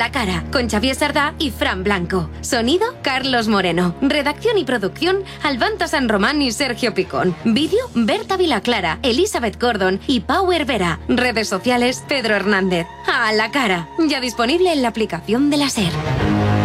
la cara, con Xavier Sardá y Fran Blanco. Sonido, Carlos Moreno. Redacción y producción, Albanta San Román y Sergio Picón. Vídeo, Berta Vilaclara, Elizabeth Gordon y Pau Hervera. Redes sociales, Pedro Hernández. A la cara, ya disponible en la aplicación de la SER.